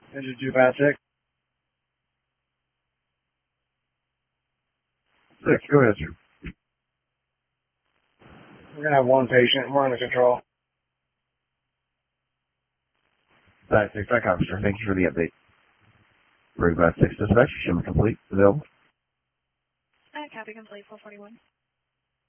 Engine 256. 6, go ahead, sir. We're going to have one patient. We're under control. 5-6, sir. Thank you for the update. Route 5-6 dispatch, shipment complete, available. Copy complete, 441.